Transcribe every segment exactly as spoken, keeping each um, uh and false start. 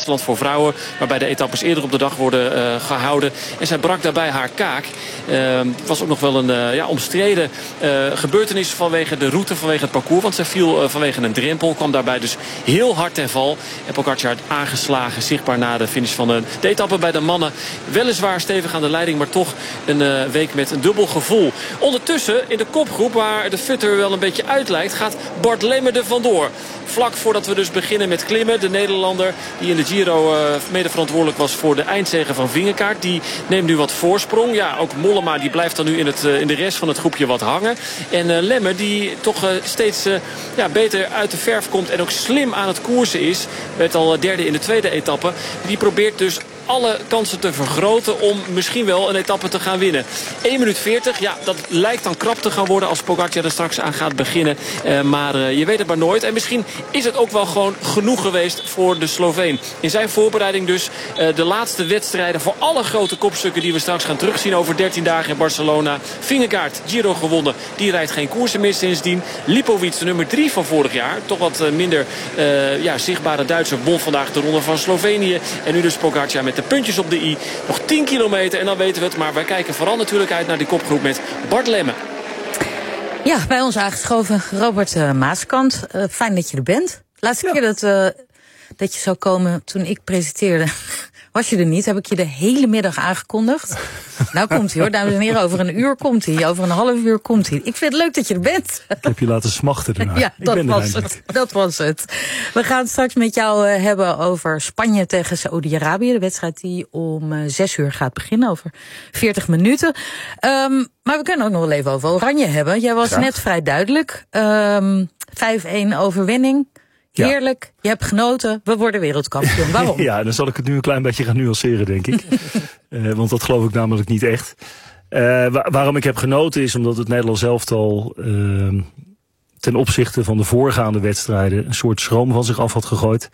Zwitserland voor vrouwen, waarbij de etappes eerder op de dag worden uh, gehouden. En zij brak daarbij haar kaak. Uh, het was ook nog wel een uh, ja, omstreden uh, gebeurtenis vanwege de route, vanwege het parcours. Want zij viel uh, vanwege een drempel, kwam daarbij dus heel hard ten val. En Pogacar aangeslagen, zichtbaar na de finish van de, de etappe bij de mannen. Weliswaar stevig aan de leiding, maar toch een uh, week met een dubbel gevoel. Ondertussen in de kopgroep, waar de futter wel een beetje uit lijkt, gaat Bart Lemme er vandoor. Vlak voordat we dus beginnen met klimmen, de Nederlander die in de Giro uh, mede verantwoordelijk was voor de eindzege van Vingegaard, die neemt nu wat voorsprong. Ja, ook Mollema die blijft dan nu in, het, uh, in de rest van het groepje wat hangen. En uh, Lemme die toch uh, steeds uh, ja, beter uit de verf komt en ook slim aan het koersen is. Werd al derde in de tweede etappe. Die probeert dus alle kansen te vergroten om misschien wel een etappe te gaan winnen. één minuut veertig, ja, dat lijkt dan krap te gaan worden als Pogacar er straks aan gaat beginnen. Uh, maar uh, je weet het maar nooit. En misschien is het ook wel gewoon genoeg geweest voor de Sloveen. In zijn voorbereiding dus uh, de laatste wedstrijden voor alle grote kopstukken die we straks gaan terugzien over dertien dagen in Barcelona. Vingegaard, Giro gewonnen. Die rijdt geen koersen meer sindsdien. Lipovic, de nummer drie van vorig jaar. Toch wat uh, minder uh, ja, zichtbare Duitser, won vandaag de ronde van Slovenië. En nu dus Pogacar met de puntjes op de i. Nog tien kilometer en dan weten we het. Maar wij kijken vooral natuurlijk uit naar die kopgroep met Bart Lemme. Ja, bij ons aangeschoven Robert uh, Maaskant. Uh, fijn dat je er bent. Laatste ja. keer dat, uh, dat je zou komen toen ik presenteerde, was je er niet. Heb ik je de hele middag aangekondigd. Nou komt hij hoor, dames en heren. Over een uur komt hij. Over een half uur komt hij. Ik vind het leuk dat je er bent. Ik heb je laten smachten daarna. Ja, dat was het. Dat was het. We gaan het straks met jou uh, hebben over Spanje tegen Saoedi-Arabië. De wedstrijd die om uh, zes uur gaat beginnen. Over veertig minuten. Um, maar we kunnen ook nog wel even over Oranje hebben. Jij was Graag. net vrij duidelijk. Um, vijf-één overwinning. Heerlijk, ja. Je hebt genoten, we worden wereldkampioen. Waarom? Ja, dan zal ik het nu een klein beetje gaan nuanceren, denk ik. uh, want dat geloof ik namelijk niet echt. Uh, waar, waarom ik heb genoten is omdat het Nederlands elftal uh, ten opzichte van de voorgaande wedstrijden een soort schroom van zich af had gegooid.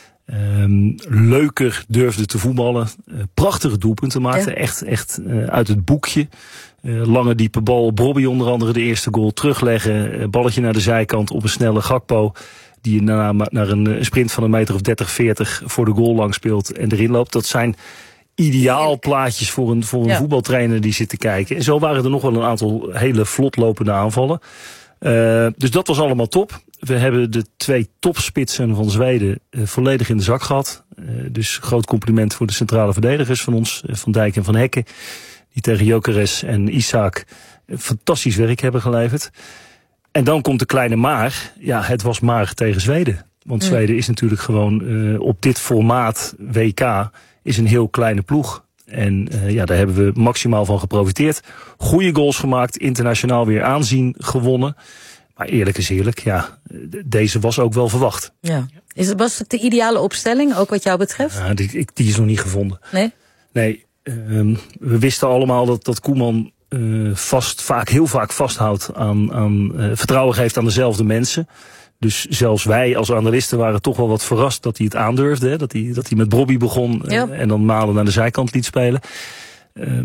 Um, leuker durfde te voetballen. Uh, prachtige doelpunten maakte. Ja. Echt, echt uh, uit het boekje. Uh, lange diepe bal. Bobby onder andere de eerste goal. Terugleggen. Uh, balletje naar de zijkant op een snelle Gakpo. Die naar, naar een sprint van een meter of dertig, veertig voor de goal lang speelt en erin loopt. Dat zijn ideaal plaatjes voor een, voor een ja. voetbaltrainer die zit te kijken. En zo waren er nog wel een aantal hele vlot lopende aanvallen. Uh, dus dat was allemaal top. We hebben de twee topspitsen van Zweden uh, volledig in de zak gehad. Uh, dus groot compliment voor de centrale verdedigers van ons, uh, Van Dijk en Van Hekken. Die tegen Gyökeres en Isaac uh, fantastisch werk hebben geleverd. En dan komt de kleine maar. Ja, het was maar tegen Zweden. Want mm. Zweden is natuurlijk gewoon uh, op dit formaat W K is een heel kleine ploeg. En uh, ja, daar hebben we maximaal van geprofiteerd. Goeie goals gemaakt, internationaal weer aanzien gewonnen. Maar eerlijk is eerlijk, ja, deze was ook wel verwacht. Ja. Is het, was het de ideale opstelling, ook wat jou betreft? Ja, die, die is nog niet gevonden. Nee? Nee, um, we wisten allemaal dat, dat Koeman uh, vast, vaak, heel vaak vasthoudt aan, aan uh, vertrouwen geeft aan dezelfde mensen. Dus zelfs wij als analisten waren toch wel wat verrast dat hij het aandurfde. Hè? Dat hij, dat hij met Bobby begon ja. uh, en dan Malen naar de zijkant liet spelen. Uh,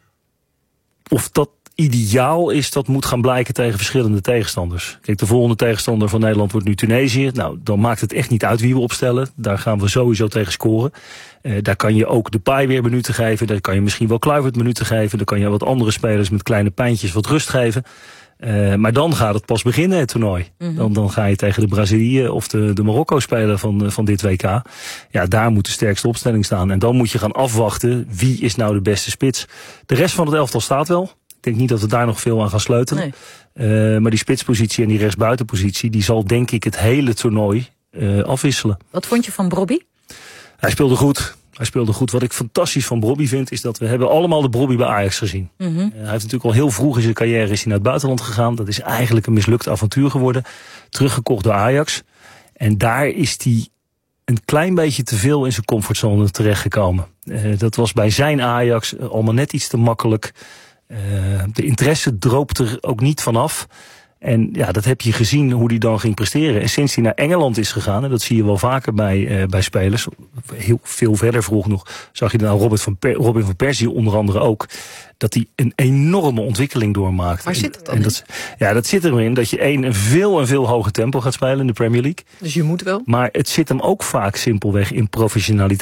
of dat ideaal is, dat moet gaan blijken tegen verschillende tegenstanders. Kijk, de volgende tegenstander van Nederland wordt nu Tunesië. Nou, dan maakt het echt niet uit wie we opstellen. Daar gaan we sowieso tegen scoren. Uh, daar kan je ook Depay weer minuten geven. Daar kan je misschien wel Kluivert minuten geven. Daar kan je wat andere spelers met kleine pijntjes wat rust geven. Uh, maar dan gaat het pas beginnen, het toernooi. Mm-hmm. Dan, dan ga je tegen de Brazilië of de, de Marokko-speler van, van dit W K. Ja, daar moet de sterkste opstelling staan. En dan moet je gaan afwachten, wie is nou de beste spits. De rest van het elftal staat wel. Ik denk niet dat we daar nog veel aan gaan sleutelen. Nee. Uh, maar die spitspositie en die rechtsbuitenpositie, die zal denk ik het hele toernooi uh, afwisselen. Wat vond je van Brobby? Hij speelde goed. Hij speelde goed. Wat ik fantastisch van Brobby vind, is dat we hebben allemaal de Brobby bij Ajax gezien. Mm-hmm. Uh, hij heeft natuurlijk al heel vroeg in zijn carrière is hij naar het buitenland gegaan. Dat is eigenlijk een mislukt avontuur geworden. Teruggekocht door Ajax. En daar is hij een klein beetje te veel in zijn comfortzone terechtgekomen. Uh, dat was bij zijn Ajax uh, allemaal net iets te makkelijk. Uh, de interesse droopt er ook niet vanaf. En ja, dat heb je gezien hoe hij dan ging presteren. En sinds hij naar Engeland is gegaan, en dat zie je wel vaker bij, uh, bij spelers, heel veel verder vroeg nog, zag je dan Robert van per, Robin van Persie onder andere ook, dat hij een enorme ontwikkeling doormaakt. Waar zit het dan en in? Dat, ja, dat zit erin dat je één, een veel en veel hoger tempo gaat spelen in de Premier League. Dus je moet wel. Maar het zit hem ook vaak simpelweg in professionaliteit.